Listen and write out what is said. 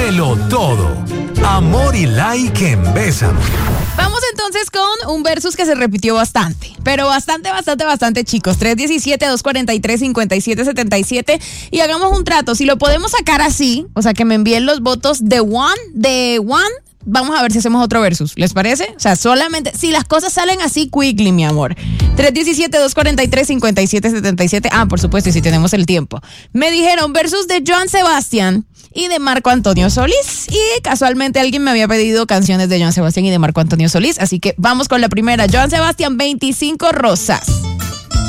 Dímelo todo. Amor y like en Bésame. Vamos entonces con un versus que se repitió bastante, pero bastante, chicos. 317-243-5777 y hagamos un trato. Si lo podemos sacar así, o sea, que me envíen los votos de one, vamos a ver si hacemos otro versus. ¿Les parece? O sea, solamente, si las cosas salen así, quickly, mi amor. 317-243-5777. Ah, por supuesto, y si tenemos el tiempo. Me dijeron versus de Joan Sebastián y de Marco Antonio Solís. Y casualmente alguien me había pedido canciones de Joan Sebastián y de Marco Antonio Solís. Así que vamos con la primera. Joan Sebastián, 25 rosas.